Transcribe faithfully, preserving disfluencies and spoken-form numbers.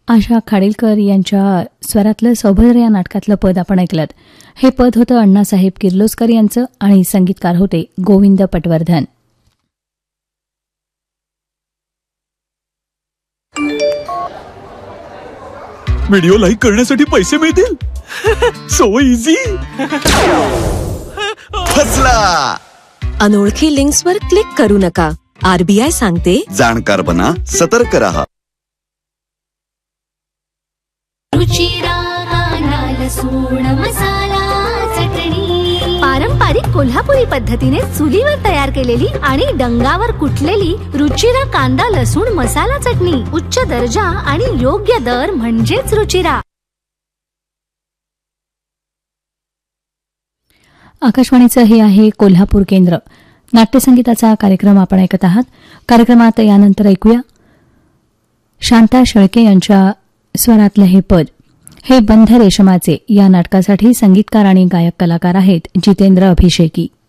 आशा खाडीलकर यांच्या स्वरातलं सौभद्र या नाटकातलं पद आपण ऐकलं. हे पद होतं अण्णासाहेब किर्लोस्कर यांचं आणि संगीतकार होते गोविंद पटवर्धन. व्हिडिओ लाईक करण्यासाठी पैसे मिळतील. So easy. फसला. अनोळखी लिंक्सवर क्लिक करू नका. आरबीआय सांगते, जाणकार बना, सतर्क रहा. रुचिरा कांदा लसूण मसाला चटणी, पारंपरिक कोल्हापुरी पद्धतीने चुलीवर तयार केलेली आणि डंगावर कुटलेली रुचिरा कांदा लसूण मसाला चटणी. उच्च दर्जा आणि योग्य दर म्हणजेच रुचिरा. आकाशवाणीचं हे आहे कोल्हापूर केंद्र. नाट्यसंगीताचा कार्यक्रम आपण ऐकत आहात. कार्यक्रमात यानंतर ऐकूया शांता शेळके यांच्या स्वरातलं हे पद. हे बंध रेशमाचे या नाटकासाठी संगीतकार आणि गायक कलाकार आहेत जितेंद्र अभिषेकी.